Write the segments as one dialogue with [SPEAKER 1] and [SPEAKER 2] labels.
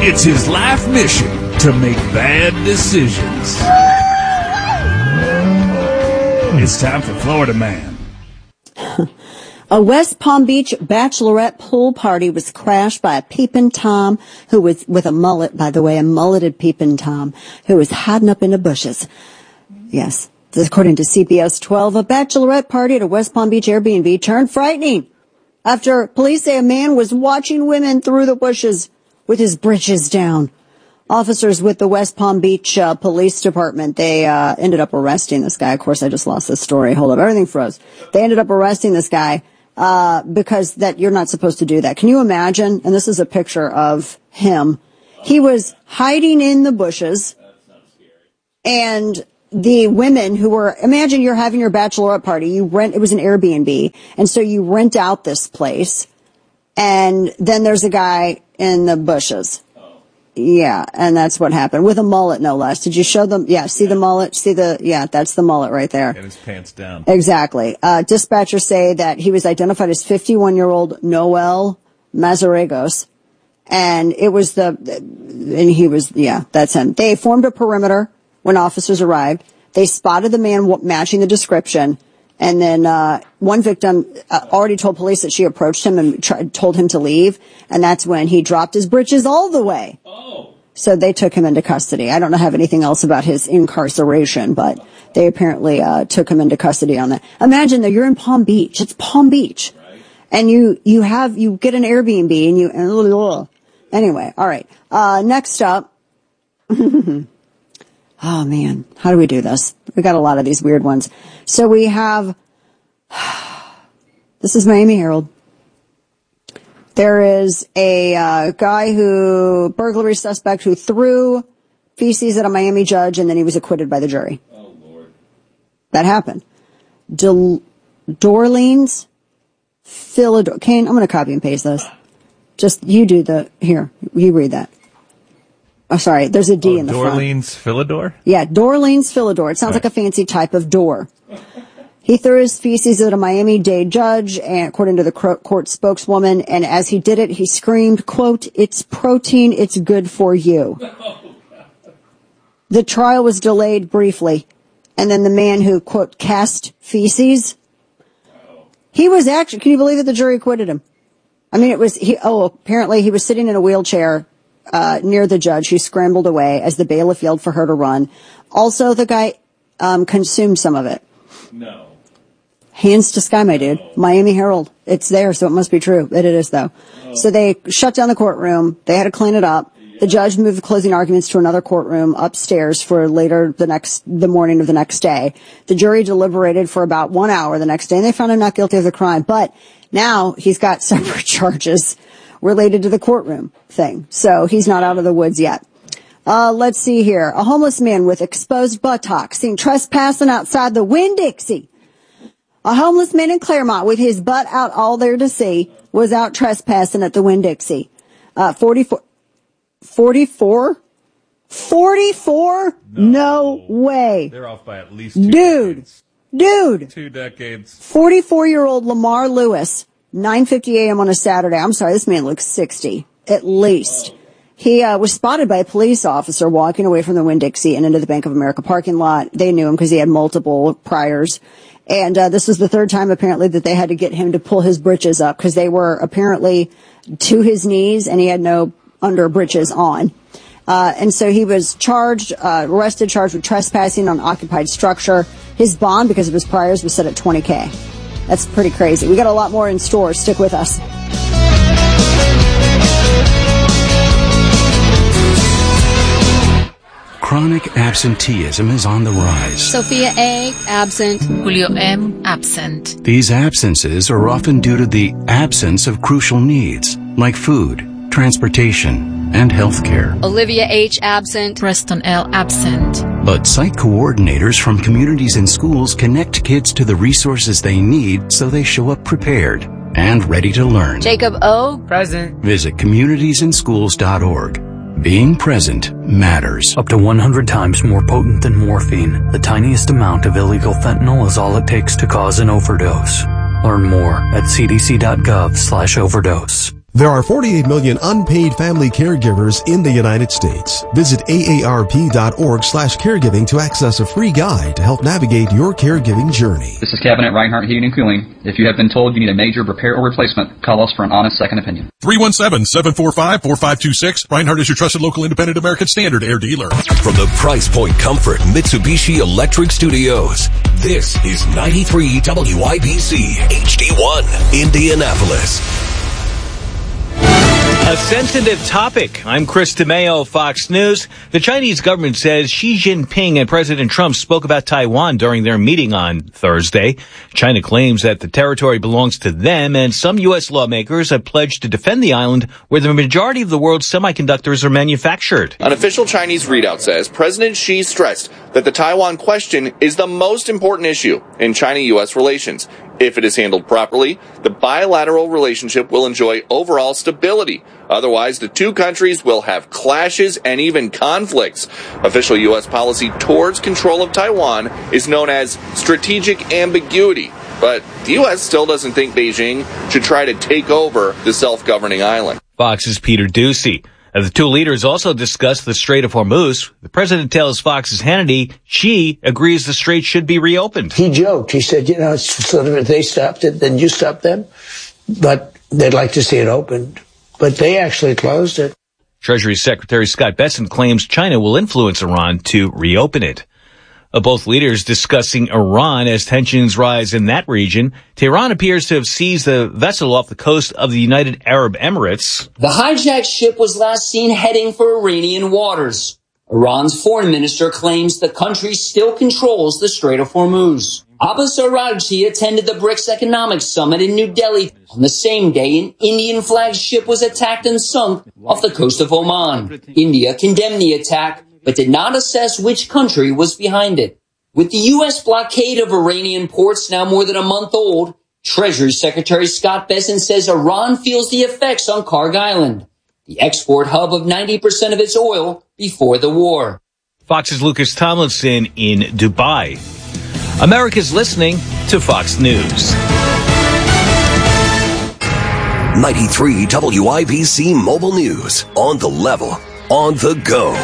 [SPEAKER 1] It's his life mission to make bad decisions. It's time for Florida Man.
[SPEAKER 2] A West Palm Beach bachelorette pool party was crashed by a peeping Tom who was with a mullet, by the way, a mulleted peeping Tom who was hiding up in the bushes. Yes, according to CBS 12, a bachelorette party at a West Palm Beach Airbnb turned frightening after police say a man was watching women through the bushes with his britches down. Officers with the West Palm Beach Police Department, they ended up arresting this guy. Of course, I just lost this story. Hold up, everything froze. They ended up arresting this guy because that you're not supposed to do that. Can you imagine? And this is a picture of him. He was hiding in the bushes, and the women who were, imagine you're having your bachelorette party. It was an Airbnb, and so you rent out this place, and then there's a guy in the bushes. Yeah, and that's what happened. With a mullet, no less. Did you show them? Yeah, see the mullet? That's the mullet right there.
[SPEAKER 1] And his pants down.
[SPEAKER 2] Exactly. Dispatchers say that he was identified as 51-year-old Noel Mazarregos. And that's him. They formed a perimeter when officers arrived. They spotted the man matching the description. And then one victim already told police that she approached him and told him to leave. And that's when he dropped his britches all the way.
[SPEAKER 1] Oh.
[SPEAKER 2] So they took him into custody. I don't have anything else about his incarceration, but they apparently took him into custody on that. Imagine that you're in Palm Beach. It's Palm Beach.
[SPEAKER 1] Right.
[SPEAKER 2] And you get an Airbnb and anyway, all right. Next up. Oh man, how do we do this? We got a lot of these weird ones. So we have, this is Miami Herald. There is a burglary suspect who threw feces at a Miami judge, and then he was acquitted by the jury.
[SPEAKER 1] Oh Lord.
[SPEAKER 2] That happened. Dorleans Philidor. Kane, I'm going to copy and paste this. Just, you read that. Oh, sorry, there's a D in the front.
[SPEAKER 1] Dorleans Philidor?
[SPEAKER 2] Yeah, Dorleans Philidor. It sounds like a fancy type of door. He threw his feces at a Miami-Dade judge, and according to the court spokeswoman, and as he did it, he screamed, quote, "It's protein, it's good for you." The trial was delayed briefly, and then the man who, quote, cast feces, he was actually, can you believe it, the jury acquitted him? I mean, apparently he was sitting in a wheelchair near the judge, who scrambled away as the bailiff yelled for her to run. Also, the guy consumed some of it.
[SPEAKER 1] No.
[SPEAKER 2] Hands to sky, my dude. Miami Herald. It's there, so it must be true. It is, though. Oh. So they shut down the courtroom. They had to clean it up. Yeah. The judge moved the closing arguments to another courtroom upstairs for later the morning of the next day. The jury deliberated for about 1 hour the next day, and they found him not guilty of the crime. But now he's got separate charges related to the courtroom thing. So he's not out of the woods yet. Let's see here. A homeless man with exposed buttocks seen trespassing outside the Winn-Dixie. A homeless man in Claremont with his butt out all there to see was out trespassing at the Winn-Dixie. 44? No way.
[SPEAKER 1] They're off by at least 2 decades.
[SPEAKER 2] Dude.
[SPEAKER 1] 2 decades.
[SPEAKER 2] 44-year-old Lamar Lewis, 9:50 a.m. on a Saturday. I'm sorry, this man looks 60, at least. He was spotted by a police officer walking away from the Winn-Dixie and into the Bank of America parking lot. They knew him because he had multiple priors. And this was the third time, apparently, that they had to get him to pull his britches up because they were apparently to his knees and he had no under britches on. And so he was charged with trespassing on occupied structure. His bond, because of his priors, was set at $20K. That's pretty crazy. We got a lot more in store. Stick with us.
[SPEAKER 3] Chronic absenteeism is on the rise.
[SPEAKER 4] Sophia A., absent. Julio M., absent.
[SPEAKER 3] These absences are often due to the absence of crucial needs, like food, transportation, and health care.
[SPEAKER 4] Olivia H., absent. Preston L., absent.
[SPEAKER 3] But site coordinators from communities and schools connect kids to the resources they need so they show up prepared and ready to learn.
[SPEAKER 4] Jacob O., present.
[SPEAKER 3] Visit communitiesandschools.org. Being present matters.
[SPEAKER 5] Up to 100 times more potent than morphine, the tiniest amount of illegal fentanyl is all it takes to cause an overdose. Learn more at cdc.gov/overdose.
[SPEAKER 6] There are 48 million unpaid family caregivers in the United States. Visit aarp.org/caregiving to access a free guide to help navigate your caregiving journey.
[SPEAKER 7] This is Kevin at Reinhardt Heating and Cooling. If you have been told you need a major repair or replacement, call us for an honest second opinion.
[SPEAKER 8] 317-745-4526. Reinhardt is your trusted local independent American Standard air dealer.
[SPEAKER 9] From the Price Point Comfort Mitsubishi Electric Studios, this is 93 WIBC HD1 Indianapolis.
[SPEAKER 10] A sensitive topic. I'm Chris DeMeo, Fox News. The Chinese government says Xi Jinping and President Trump spoke about Taiwan during their meeting on Thursday. China claims that the territory belongs to them, and some U.S. lawmakers have pledged to defend the island where the majority of the world's semiconductors are manufactured.
[SPEAKER 11] An official Chinese readout says President Xi stressed that the Taiwan question is the most important issue in China-U.S. relations. If it is handled properly, the bilateral relationship will enjoy overall stability. Otherwise, the two countries will have clashes and even conflicts. Official U.S. policy towards control of Taiwan is known as strategic ambiguity. But the U.S. still doesn't think Beijing should try to take over the self-governing island.
[SPEAKER 10] Fox's Peter Ducey. The two leaders also discussed the Strait of Hormuz. The president tells Fox's Hannity Xi agrees the strait should be reopened.
[SPEAKER 12] He joked. He said, it's sort of if they stopped it, then you stop them. But they'd like to see it opened. But they actually closed it.
[SPEAKER 10] Treasury Secretary Scott Bessent claims China will influence Iran to reopen it. Both leaders discussing Iran as tensions rise in that region. Tehran appears to have seized a vessel off the coast of the United Arab Emirates.
[SPEAKER 13] The hijacked ship was last seen heading for Iranian waters. Iran's foreign minister claims the country still controls the Strait of Hormuz. Abbas Araghchi attended the BRICS Economic Summit in New Delhi. On the same day, an Indian-flagged ship was attacked and sunk off the coast of Oman. India condemned the attack, but did not assess which country was behind it. With the U.S. blockade of Iranian ports now more than a month old, Treasury Secretary Scott Bessent says Iran feels the effects on Karg Island, the export hub of 90% of its oil before the war.
[SPEAKER 10] Fox's Lucas Tomlinson in Dubai. America's listening to Fox News.
[SPEAKER 9] 93 WIBC Mobile News. On the level, on the go.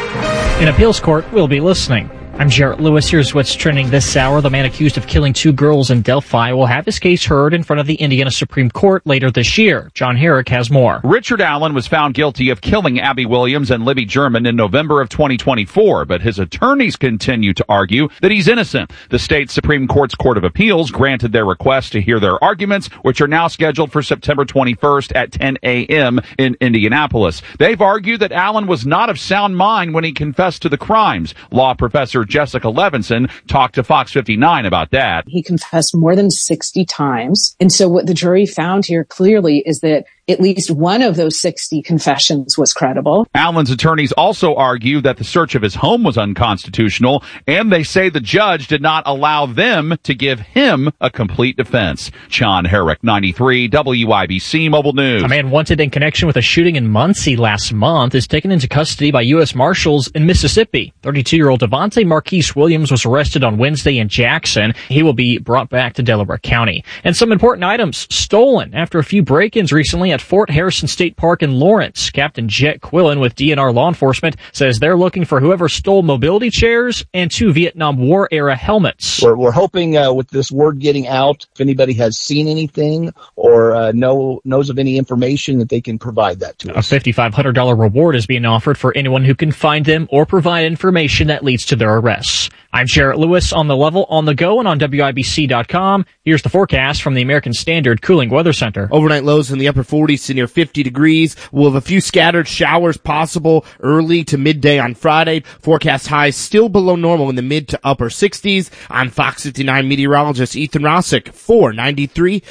[SPEAKER 14] In appeals court, we'll be listening. I'm Jarrett Lewis. Here's what's trending this hour. The man accused of killing two girls in Delphi will have his case heard in front of the Indiana Supreme Court later this year. John Herrick has more.
[SPEAKER 15] Richard Allen was found guilty of killing Abby Williams and Libby German in November of 2024, but his attorneys continue to argue that he's innocent. The state Supreme Court's Court of Appeals granted their request to hear their arguments, which are now scheduled for September 21st at 10 a.m. in Indianapolis. They've argued that Allen was not of sound mind when he confessed to the crimes. Law professor Jessica Levinson talked to Fox 59 about that.
[SPEAKER 16] He confessed more than 60 times. And so what the jury found here clearly is that at least one of those 60 confessions was credible.
[SPEAKER 15] Allen's attorneys also argue that the search of his home was unconstitutional, and they say the judge did not allow them to give him a complete defense. John Herrick, 93 WIBC Mobile News.
[SPEAKER 14] A man wanted in connection with a shooting in Muncie last month is taken into custody by U.S. Marshals in Mississippi. 32-year-old Devontae Marquise Williams was arrested on Wednesday in Jackson. He will be brought back to Delaware County. And some important items stolen after a few break-ins recently at Fort Harrison State Park in Lawrence. Captain Jet Quillen with DNR Law Enforcement says they're looking for whoever stole mobility chairs and 2 Vietnam War-era helmets.
[SPEAKER 17] We're hoping with this word getting out, if anybody has seen anything or knows of any information, that they can provide that to us.
[SPEAKER 14] A $5,500 reward is being offered for anyone who can find them or provide information that leads to their arrests. I'm Jarrett Lewis on the level, on the go, and on WIBC.com. Here's the forecast from the American Standard Cooling Weather Center.
[SPEAKER 18] Overnight lows in the upper 40s to near 50 degrees. We'll have a few scattered showers possible early to midday on Friday. Forecast highs still below normal in the mid to upper 60s. I'm Fox 59 meteorologist Ethan Rossick, 493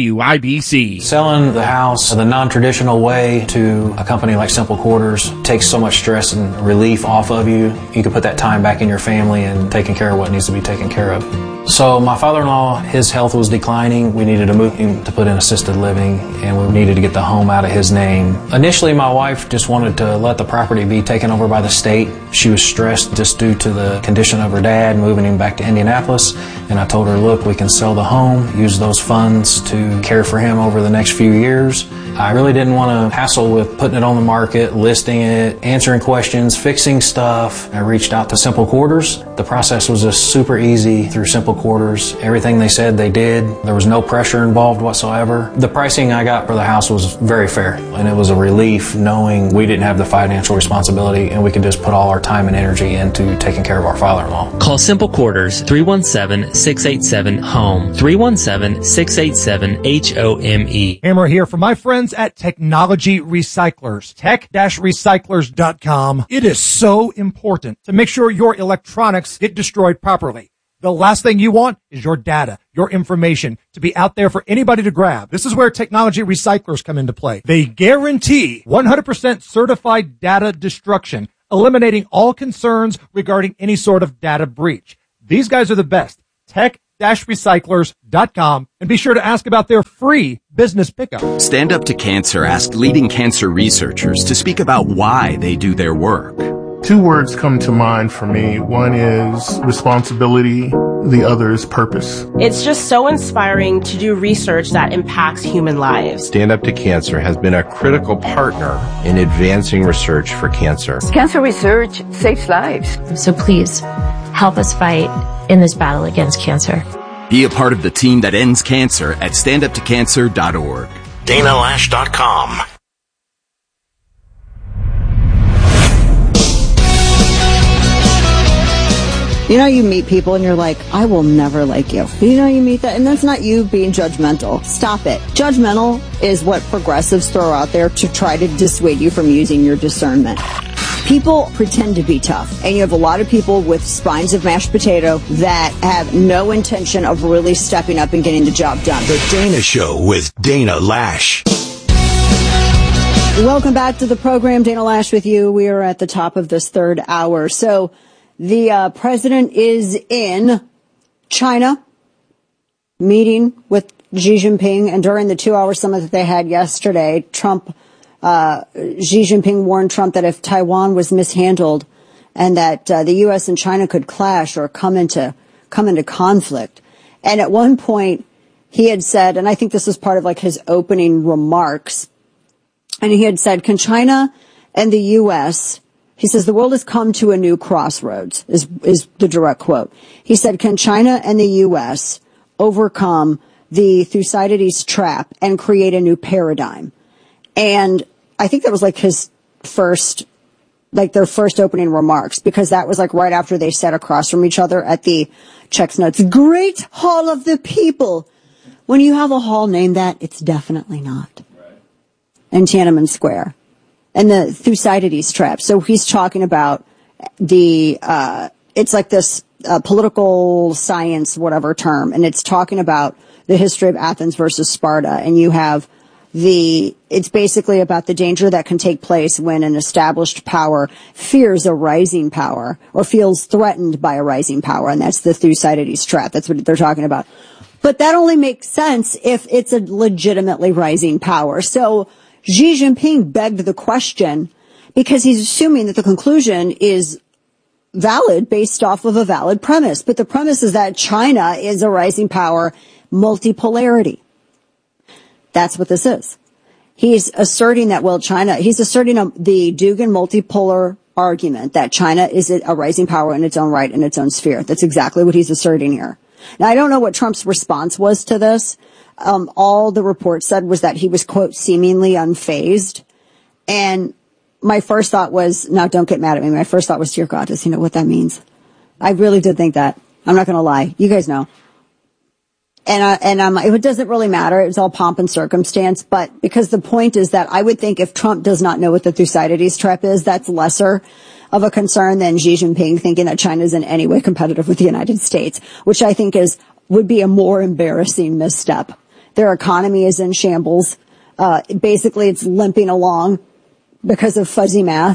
[SPEAKER 18] WIBC.
[SPEAKER 19] Selling the house the non-traditional way to a company like Simple Quarters takes so much stress and relief off of you. You can put that time back in your family and taking care of what needs to be taken care of. So my father-in-law, his health was declining. We needed to move him to put in assisted living, and we needed to get the home out of his name. Initially, my wife just wanted to let the property be taken over by the state. She was stressed just due to the condition of her dad, moving him back to Indianapolis. And I told her, look, we can sell the home, use those funds to care for him over the next few years, I really didn't want to hassle with putting it on the market, listing it, answering questions, fixing stuff. I reached out to Simple Quarters. The process was just super easy through Simple Quarters. Everything they said they did. There was no pressure involved whatsoever. The pricing I got for the house was very fair, and it was a relief knowing we didn't have the financial responsibility and we could just put all our time and energy into taking care of our father-in-law.
[SPEAKER 20] Call Simple Quarters 317-687-HOME. 317-687-HOME.
[SPEAKER 21] Hammer here from my friends at Technology Recyclers. Tech-recyclers.com. It is so important to make sure your electronics get destroyed properly. The last thing you want is your data, your information to be out there for anybody to grab. This is where Technology Recyclers come into play. They guarantee 100% certified data destruction, eliminating all concerns regarding any sort of data breach. These guys are the best. Tech-recyclers.com, and be sure to ask about their free business pickup.
[SPEAKER 22] Stand Up to Cancer asked leading cancer researchers to speak about why they do their work.
[SPEAKER 23] Two words come to mind for me. One is responsibility. The other is purpose.
[SPEAKER 24] It's just so inspiring to do research that impacts human lives.
[SPEAKER 25] Stand Up to Cancer has been a critical partner in advancing research for cancer.
[SPEAKER 26] Cancer research saves lives.
[SPEAKER 27] So please help us fight in this battle against cancer.
[SPEAKER 22] Be a part of the team that ends cancer at standuptocancer.org.
[SPEAKER 9] DanaLash.com.
[SPEAKER 2] You know, you meet people and you're like, I will never like you. You know, you meet that, and that's not you being judgmental. Stop it. Judgmental is what progressives throw out there to try to dissuade you from using your discernment. People pretend to be tough, and you have a lot of people with spines of mashed potato that have no intention of really stepping up and getting the job done.
[SPEAKER 9] The Dana Show with Dana Lash.
[SPEAKER 2] Welcome back to the program. Dana Lash with you. We are at the top of this third hour. So the president is in China meeting with Xi Jinping, and during the 2-hour summit that they had yesterday, Xi Jinping warned Trump that if Taiwan was mishandled and that the U.S. and China could clash or come into conflict. And at one point he had said, and I think this was part of like his opening remarks, and he had said, can China and the U.S., he says, the world has come to a new crossroads, is the direct quote. He said, can China and the U.S. overcome the Thucydides trap and create a new paradigm? And I think that was like their first opening remarks, because that was like right after they sat across from each other at the Chestnuts Great Hall of the People. When you have a hall named that, it's definitely not. In Tiananmen Square. And the Thucydides trap. So he's talking about it's like this political science, whatever term, and it's talking about the history of Athens versus Sparta. And you have it's basically about the danger that can take place when an established power fears a rising power or feels threatened by a rising power. And that's the Thucydides trap. That's what they're talking about. But that only makes sense if it's a legitimately rising power. So Xi Jinping begged the question because he's assuming that the conclusion is valid based off of a valid premise. But the premise is that China is a rising power, multipolarity. That's what this is. He's asserting that, he's asserting the Dugan multipolar argument that China is a rising power in its own right, in its own sphere. That's exactly what he's asserting here. Now, I don't know what Trump's response was to this. All the report said was that he was, quote, seemingly unfazed. And my first thought was, now don't get mad at me. My first thought was, dear God, does he know what that means? I really did think that. I'm not going to lie. You guys know. And it doesn't really matter. It's all pomp and circumstance. But because the point is that I would think if Trump does not know what the Thucydides trap is, that's lesser of a concern than Xi Jinping thinking that China is in any way competitive with the United States, which I think would be a more embarrassing misstep. Their economy is in shambles. Basically, it's limping along because of fuzzy math.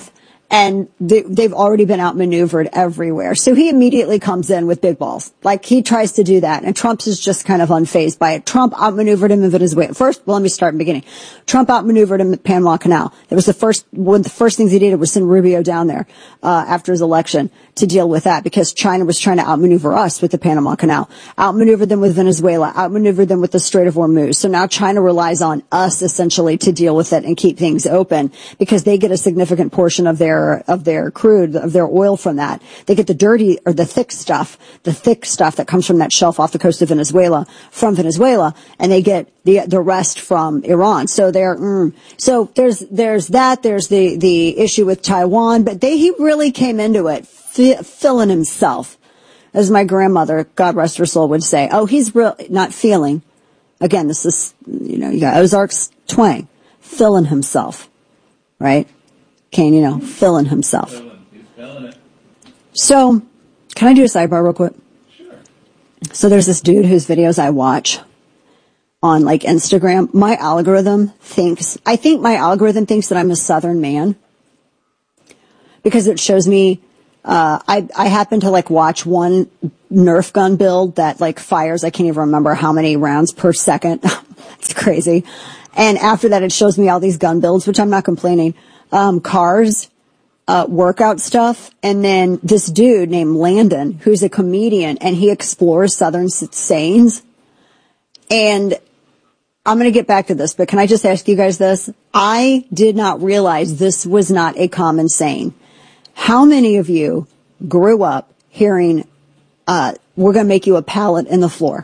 [SPEAKER 2] And they've already been outmaneuvered everywhere. So he immediately comes in with big balls. Like, he tries to do that. And Trump is just kind of unfazed by it. Trump outmaneuvered him in Venezuela. First, well, let me start in the beginning. Trump outmaneuvered him at Panama Canal. It was one of the first things he did was send Rubio down there, after his election to deal with that, because China was trying to outmaneuver us with the Panama Canal. Outmaneuvered them with Venezuela. Outmaneuvered them with the Strait of Hormuz. So now China relies on us essentially to deal with it and keep things open, because they get a significant portion of their crude, of their oil from that. They get the dirty or the thick stuff that comes from that shelf off the coast of Venezuela, and they get the rest from Iran. So so there's that, there's the issue with Taiwan, but he really came into it feeling himself. As my grandmother, God rest her soul, would say, oh, he's not feeling. Again, this is, you got Ozark's twang, feeling himself, right? Kane, feeling himself.
[SPEAKER 1] He's feeling it.
[SPEAKER 2] So, can I do a sidebar real quick? Sure. So there's this dude whose videos I watch on like Instagram. I think my algorithm thinks that I'm a Southern man, because it shows me, I happen to like watch one Nerf gun build that like fires, I can't even remember how many rounds per second. It's crazy. And after that, it shows me all these gun builds, which I'm not complaining. Cars, workout stuff. And then this dude named Landon, who's a comedian, and he explores Southern sayings. And I'm going to get back to this, but can I just ask you guys this? I did not realize this was not a common saying. How many of you grew up hearing, we're going to make you a pallet in the floor?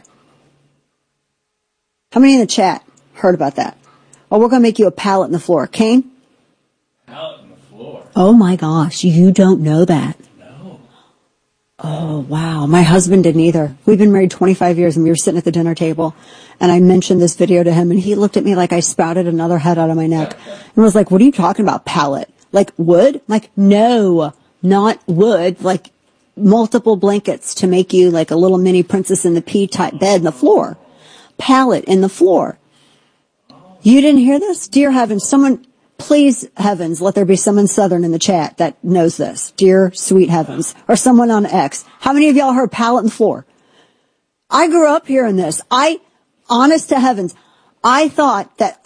[SPEAKER 2] How many in the chat heard about that? Oh, we're going to make you a pallet in the floor. Kane?
[SPEAKER 1] Pallet in the floor.
[SPEAKER 2] Oh my gosh, you don't know that.
[SPEAKER 1] No.
[SPEAKER 2] Oh wow, my husband didn't either. We've been married 25 years, and we were sitting at the dinner table, and I mentioned this video to him, and he looked at me like I sprouted another head out of my neck and was like, what are you talking about, pallet? Like wood? Like, no, not wood, like multiple blankets to make you like a little mini Princess in the Pea type bed in the floor. Pallet in the floor. You didn't hear this? Dear heavens, please heavens, let there be someone Southern in the chat that knows this. Dear sweet heavens. Or someone on X. How many of y'all heard pallet in the floor? I grew up hearing this. Honest to heavens, I thought that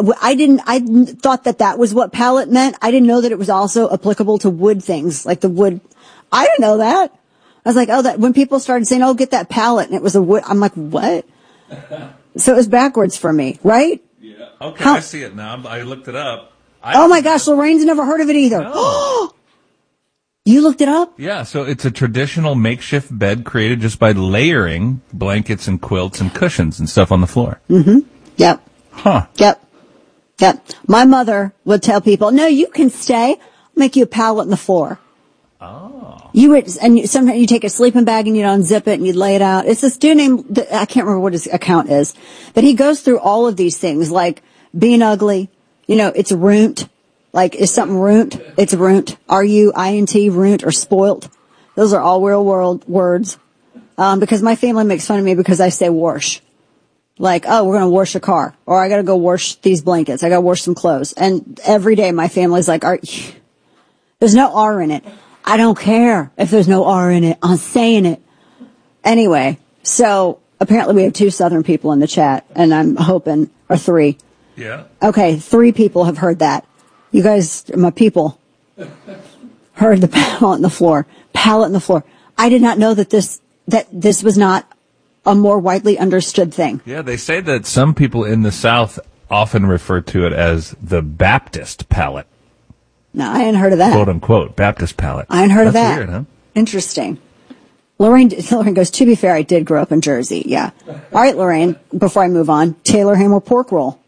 [SPEAKER 2] was what pallet meant. I didn't know that it was also applicable to wood things, like the wood. I didn't know that. I was like, oh, that when people started saying, oh, get that pallet, and it was a wood, I'm like, what? So it was backwards for me, right?
[SPEAKER 1] Yeah. Okay, I see it now. I looked it up.
[SPEAKER 2] Oh my gosh, Lorraine's never heard of it either. No. You looked it up?
[SPEAKER 1] Yeah, so it's a traditional makeshift bed created just by layering blankets and quilts and cushions and stuff on the floor.
[SPEAKER 2] Mm-hmm. Yep.
[SPEAKER 1] Huh.
[SPEAKER 2] Yep. My mother would tell people, no, you can stay. I'll make you a pallet in the floor.
[SPEAKER 1] Oh.
[SPEAKER 2] Sometimes you take a sleeping bag and you'd unzip it and you'd lay it out. It's this dude named, I can't remember what his account is, but he goes through all of these things, like being ugly. It's ruint. Like, is something ruint? It's ruint. R-U-I-N-T, ruint, or spoilt. Those are all real world words. Because my family makes fun of me because I say wash. Like, oh, we're going to wash a car. Or I got to go wash these blankets. I got to wash some clothes. And every day my family's like, there's no R in it. I don't care if there's no R in it. I'm saying it. Anyway, so apparently we have 2 Southern people in the chat, and I'm hoping, or 3.
[SPEAKER 1] Yeah.
[SPEAKER 2] Okay, 3 people have heard that. You guys, my people, heard the pallet in the floor. Pallet in the floor. I did not know that this was not a more widely understood thing.
[SPEAKER 1] Yeah, they say that some people in the South often refer to it as the Baptist pallet.
[SPEAKER 2] No, I hadn't heard of that.
[SPEAKER 1] Quote unquote, Baptist pallet.
[SPEAKER 2] I hadn't heard of that.
[SPEAKER 1] That's weird, huh?
[SPEAKER 2] Interesting. Lorraine goes, to be fair, I did grow up in Jersey. Yeah. All right, Lorraine, before I move on, Taylor ham or pork roll?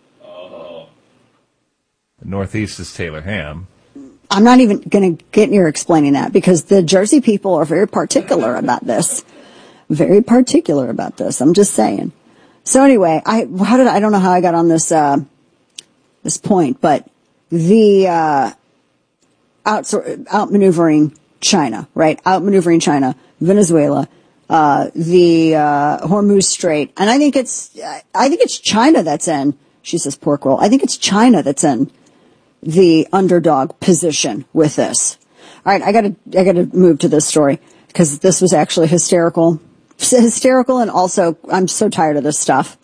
[SPEAKER 1] Northeast is Taylor ham.
[SPEAKER 2] I'm not even going to get near explaining that, because the Jersey people are very particular about this. Very particular about this. I'm just saying. So anyway, I don't know how I got on this point, but the outmaneuvering China, right? Outmaneuvering China, Venezuela, the Hormuz Strait, and I think it's China that's in. She says pork roll. I think it's China that's in the underdog position with this. All right, I gotta move to this story because this was actually hysterical. And also I'm so tired of this stuff.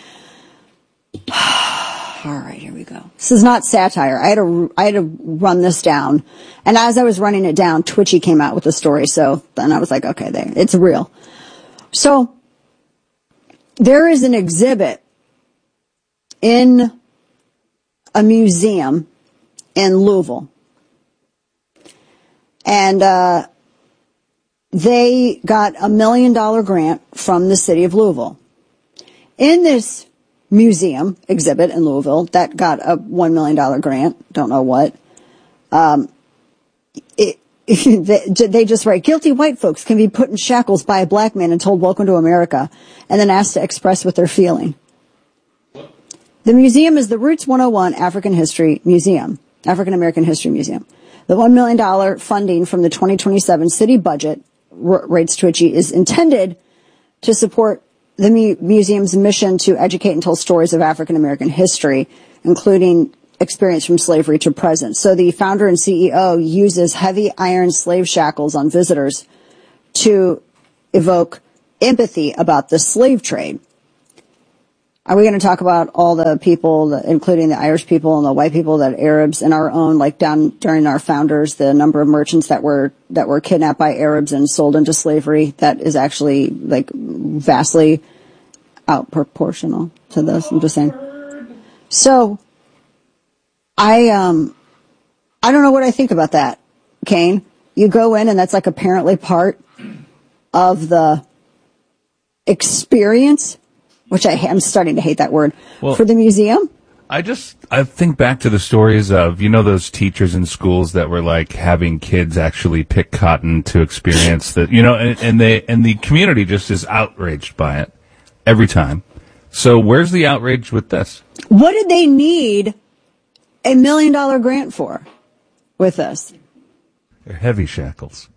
[SPEAKER 2] All right, here we go. This is not satire. I had to run this down. And as I was running it down, Twitchy came out with the story. So then I was like, okay, it's real. So there is an exhibit in a museum in Louisville. And they got $1 million grant from the city of Louisville. In this museum exhibit in Louisville that got a $1 million grant, don't know what, they just write, guilty white folks can be put in shackles by a black man and told welcome to America, and then asked to express what they're feeling. The museum is the Roots 101 African American History Museum. The $1 million funding from the 2027 city budget, rates Twitchy, is intended to support the museum's mission to educate and tell stories of African American history, including experience from slavery to present. So the founder and CEO uses heavy iron slave shackles on visitors to evoke empathy about the slave trade. Are we going to talk about all the people, including the Irish people and the white people, that Arabs in our own, like down during our founders, the number of merchants that were kidnapped by Arabs and sold into slavery? That is actually like vastly out proportional to this. I'm just saying. So I don't know what I think about that, Kane. You go in and that's like apparently part of the experience, which I'm starting to hate that word, for the museum.
[SPEAKER 1] I think back to the stories of, those teachers in schools that were like having kids actually pick cotton to experience that, and the community just is outraged by it every time. So where's the outrage with this?
[SPEAKER 2] What did they need $1 million grant for with this?
[SPEAKER 1] They're heavy shackles.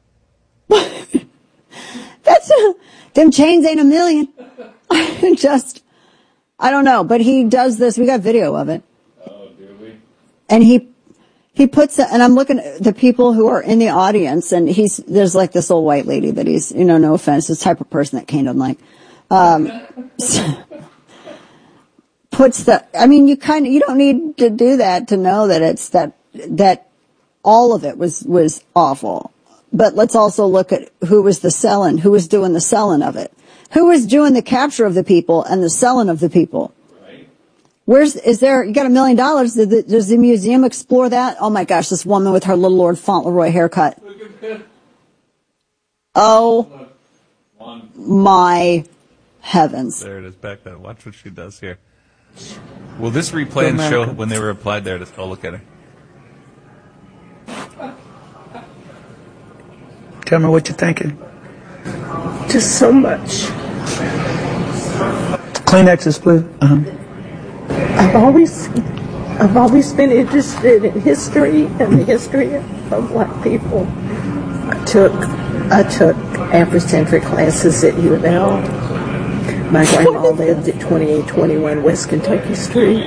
[SPEAKER 2] Them chains ain't $1 million. I don't know, but he does this. We got video of it. Oh, do we? And he puts it, and I'm looking at the people who are in the audience, and there's like this old white lady that he's, no offense, this type of person that Kane doesn't like. You don't need to do that to know that it's that all of it was awful. But let's also look at who was doing the selling of it. Who was doing the capture of the people and the selling of the people? Right. You got $1 million. Does the museum explore that? Oh my gosh, this woman with her Little Lord Fauntleroy haircut.
[SPEAKER 1] Look at that.
[SPEAKER 2] Oh my heavens.
[SPEAKER 1] There it is back there. Watch what she does here. Will this replay and show when they were applied there? Just look at her.
[SPEAKER 12] Tell me what you're thinking.
[SPEAKER 3] Just so much.
[SPEAKER 12] Kleenexes, please.
[SPEAKER 3] I've always been interested in history and the history of black people. I took Afrocentric classes at U of L. My grandma lived at 2821 West Kentucky Street.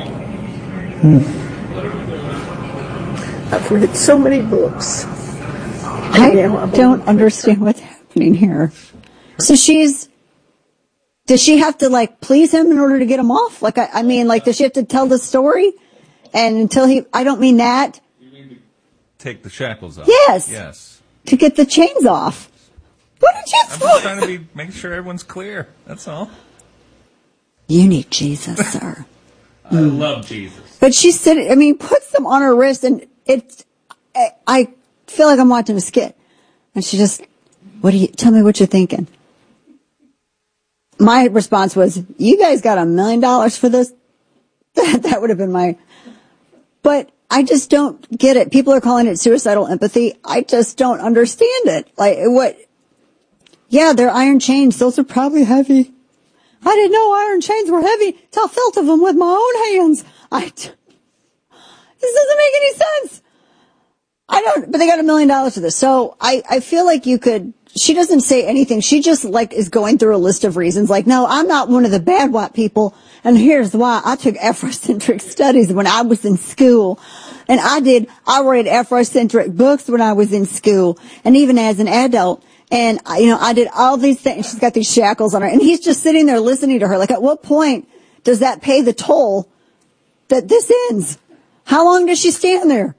[SPEAKER 3] I've read so many books.
[SPEAKER 2] I don't understand what's happening here. So does she have to please him in order to get him off? Does she have to tell the story? And until I don't mean that.
[SPEAKER 1] You mean to take the shackles off?
[SPEAKER 2] Yes. To get the chains off. What did you
[SPEAKER 1] I'm just trying to make sure everyone's clear. That's all.
[SPEAKER 2] You need Jesus, sir.
[SPEAKER 1] I love Jesus.
[SPEAKER 2] But she said, puts them on her wrist, and I feel like I'm watching a skit. And she just, tell me what you're thinking. My response was, you guys got $1 million for this? That would have been but I just don't get it. People are calling it suicidal empathy. I just don't understand it. Yeah, they're iron chains. Those are probably heavy. I didn't know iron chains were heavy till I felt of them with my own hands. This doesn't make any sense. But they got $1 million for this. So I feel like you could she doesn't say anything. She just like is going through a list of reasons. Like, no, I'm not one of the bad white people. And here's why. I took Afrocentric studies when I was in school. And I read Afrocentric books when I was in school and even as an adult. And, I did all these things. She's got these shackles on her and he's just sitting there listening to her. Like, at what point does that pay the toll that this ends? How long does she stand there?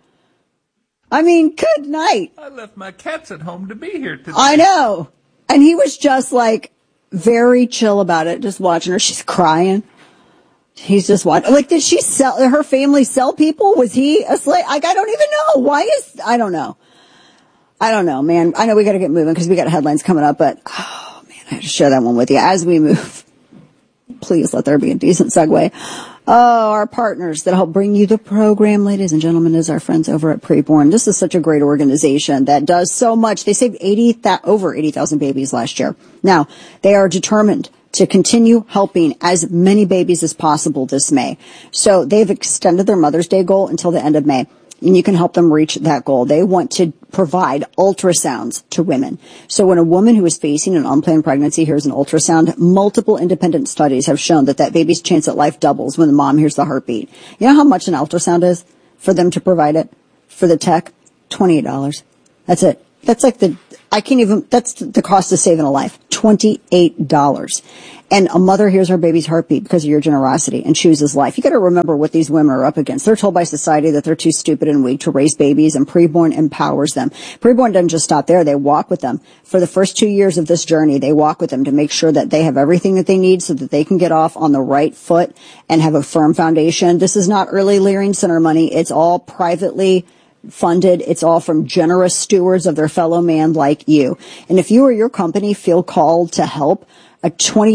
[SPEAKER 2] I mean, good night.
[SPEAKER 1] I left my cats at home to be here today.
[SPEAKER 2] I know. And he was just like very chill about it, just watching her. She's crying. He's just watching. Like, did she sell, her family sell people? Was he a slave? Like, I don't even know. I don't know, man. I know we got to get moving because we got headlines coming up, but, oh man, I have to share that one with you as we move. Please let there be a decent segue. Oh, our partners that help bring you the program, ladies and gentlemen, is our friends over at Preborn. This is such a great organization that does so much. They saved over 80,000 babies last year. Now, they are determined to continue helping as many babies as possible this May. So they've extended their Mother's Day goal until the end of May. And you can help them reach that goal. They want to provide ultrasounds to women. So when a woman who is facing an unplanned pregnancy hears an ultrasound, multiple independent studies have shown that baby's chance at life doubles when the mom hears the heartbeat. You know how much an ultrasound is for them to provide it? For the tech? $28. That's it. That's like that's the cost of saving a life. $28. And a mother hears her baby's heartbeat because of your generosity and chooses life. You got to remember what these women are up against. They're told by society that they're too stupid and weak to raise babies, and Preborn empowers them. Preborn doesn't just stop there. They walk with them. For the first 2 years of this journey, they walk with them to make sure that they have everything that they need so that they can get off on the right foot and have a firm foundation. This is not early Leering Center money. It's all privately funded. It's all from generous stewards of their fellow man like you. And if you or your company feel called to help, a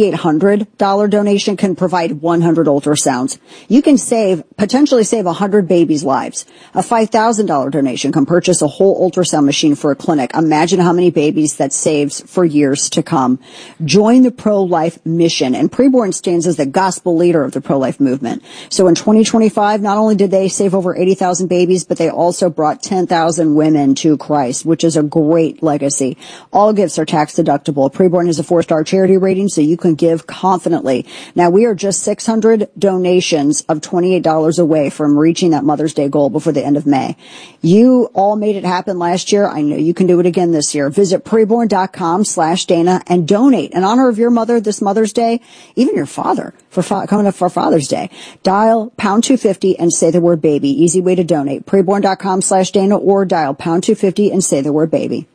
[SPEAKER 2] $2,800 donation can provide 100 ultrasounds. You can potentially save 100 babies' lives. A $5,000 donation can purchase a whole ultrasound machine for a clinic. Imagine how many babies that saves for years to come. Join the pro-life mission. And Preborn stands as the gospel leader of the pro-life movement. So in 2025, not only did they save over 80,000 babies, but they also brought 10,000 women to Christ, which is a great legacy. All gifts are tax deductible. Preborn has a 4-star charity rating, so you can give confidently. Now, we are just 600 donations of $28 away from reaching that Mother's Day goal before the end of May. You all made it happen last year. I know you can do it again this year. Visit preborn.com/Dana and donate in honor of your mother this Mother's Day, even your father coming up for Father's Day. Dial pound 250 and say the word baby. Easy way to donate. Preborn.com/Dana or dial pound 250 and say the word baby.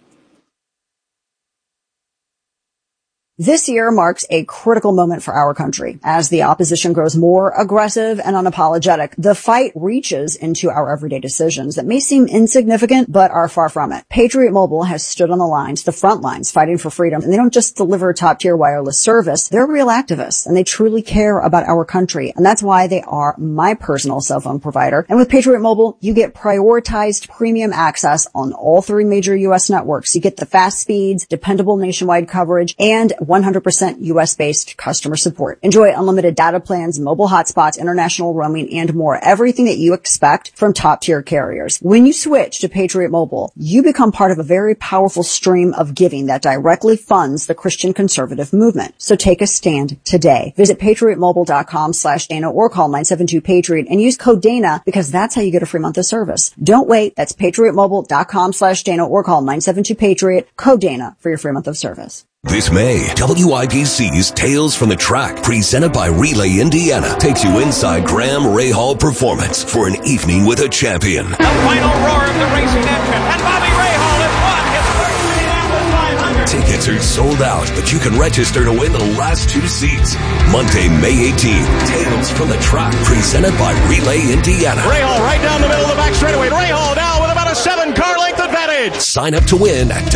[SPEAKER 2] This year marks a critical moment for our country. As the opposition grows more aggressive and unapologetic, the fight reaches into our everyday decisions that may seem insignificant, but are far from it. Patriot Mobile has stood on the front lines, fighting for freedom. And they don't just deliver top-tier wireless service. They're real activists, and they truly care about our country. And that's why they are my personal cell phone provider. And with Patriot Mobile, you get prioritized premium access on all 3 major U.S. networks. You get the fast speeds, dependable nationwide coverage, and 100% U.S.-based customer support. Enjoy unlimited data plans, mobile hotspots, international roaming, and more. Everything that you expect from top-tier carriers. When you switch to Patriot Mobile, you become part of a very powerful stream of giving that directly funds the Christian conservative movement. So take a stand today. Visit patriotmobile.com/Dana or call 972-PATRIOT and use code Dana because that's how you get a free month of service. Don't wait. That's patriotmobile.com/Dana or call 972-PATRIOT, code Dana for your free month of service.
[SPEAKER 9] This May, WIBC's Tales from the Track, presented by Relay Indiana, takes you inside Graham Rahal Performance for an evening with a champion.
[SPEAKER 4] The final roar of the racing engine, and Bobby Rahal has won his first Indianapolis 500.
[SPEAKER 9] Tickets are sold out, but you can register to win the last 2 seats. Monday, May 18th, Tales from the Track, presented by Relay Indiana.
[SPEAKER 4] Rahal right down the middle of the back straightaway. Rahal now with about a 7-car length advantage.
[SPEAKER 9] Sign up to win at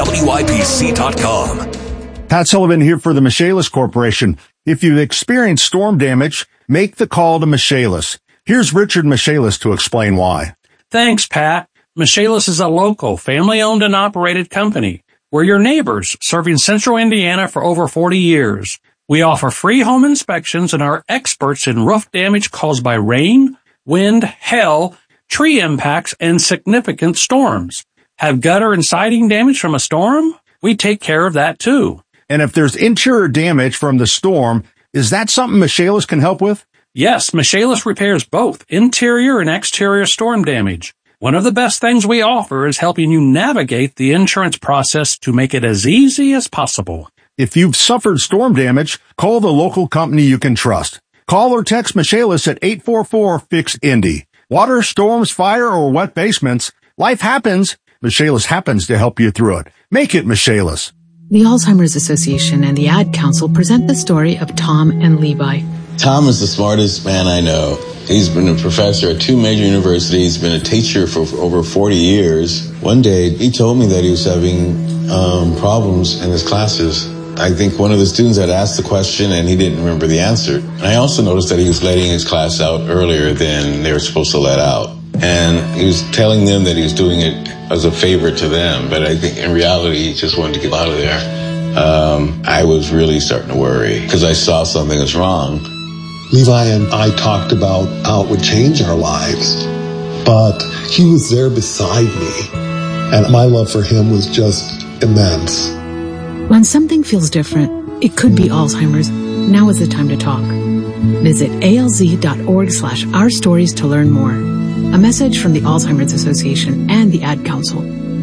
[SPEAKER 9] WIBC.com.
[SPEAKER 5] Pat Sullivan here for the Michaelis Corporation. If you've experienced storm damage, make the call to Michaelis. Here's Richard Michaelis to explain why.
[SPEAKER 6] Thanks, Pat. Michaelis is a local, family-owned and operated company. We're your neighbors, serving Central Indiana for over 40 years. We offer free home inspections and are experts in roof damage caused by rain, wind, hail, tree impacts, and significant storms. Have gutter and siding damage from a storm? we take care of that too.
[SPEAKER 5] And if there's interior damage from the storm, is that something Michaelis can help with?
[SPEAKER 6] Yes, Michaelis repairs both interior and exterior storm damage. One of the best things we offer is helping you navigate the insurance process to make it as easy as possible.
[SPEAKER 5] If you've suffered storm damage, call the local company you can trust. Call or text Michaelis at 844-FIX-INDY. Water, storms, fire, or wet basements, life happens. Michaelis happens to help you through it. Make it Michaelis.
[SPEAKER 7] The Alzheimer's Association and the Ad Council present the story of Tom and Levi.
[SPEAKER 8] Tom is the smartest man I know. He's been a professor at 2 major universities, been a teacher for over 40 years. One day, he told me that he was having problems in his classes. I think one of the students had asked the question and he didn't remember the answer. I also noticed that he was letting his class out earlier than they were supposed to let out. And he was telling them that he was doing it as a favor to them, but I think in reality he just wanted to get out of there. I was really starting to worry because I saw something was wrong.
[SPEAKER 10] Levi and I talked about how it would change our lives, but he was there beside me, and my love for him was just immense.
[SPEAKER 7] When something feels different, it could be Alzheimer's. Now is the time to talk. Visit alz.org/ourstories to learn more. A message from the Alzheimer's Association and the Ad Council.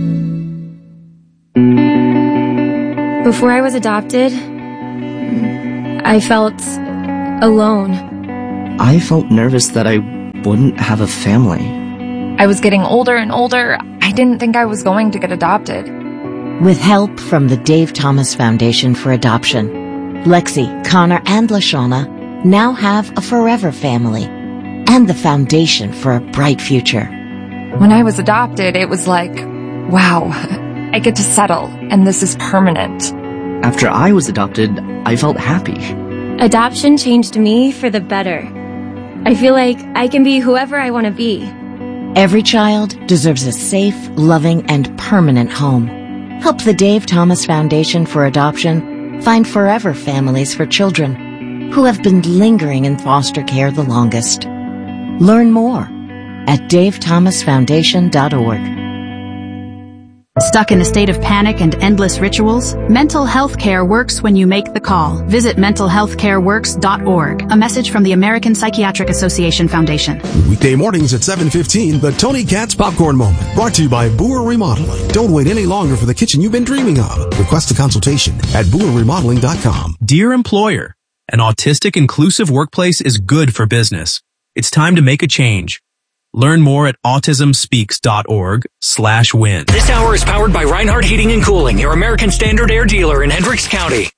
[SPEAKER 27] Before I was adopted, I felt alone.
[SPEAKER 11] I felt nervous that I wouldn't have a family.
[SPEAKER 13] I was getting older and older. I didn't think I was going to get adopted.
[SPEAKER 15] With help from the Dave Thomas Foundation for Adoption, Lexi, Connor, and LaShawna now have a forever family and the foundation for a bright future.
[SPEAKER 13] When I was adopted, it was like, wow, I get to settle, and this is permanent.
[SPEAKER 11] After I was adopted, I felt happy.
[SPEAKER 27] Adoption changed me for the better. I feel like I can be whoever I want to be.
[SPEAKER 15] Every child deserves a safe, loving, and permanent home. Help the Dave Thomas Foundation for Adoption find forever families for children who have been lingering in foster care the longest. Learn more at davethomasfoundation.org.
[SPEAKER 16] Stuck in a state of panic and endless rituals? Mental health care works when you make the call. Visit mentalhealthcareworks.org. A message from the American Psychiatric Association Foundation.
[SPEAKER 28] Weekday mornings at 7:15, the Tony Katz Popcorn Moment. Brought to you by Boer Remodeling. Don't wait any longer for the kitchen you've been dreaming of. Request a consultation at boerremodeling.com.
[SPEAKER 29] Dear employer, an autistic inclusive workplace is good for business. It's time to make a change. Learn more at autismspeaks.org/win.
[SPEAKER 30] This hour is powered by Reinhardt Heating and Cooling, your American Standard Air dealer in Hendricks County.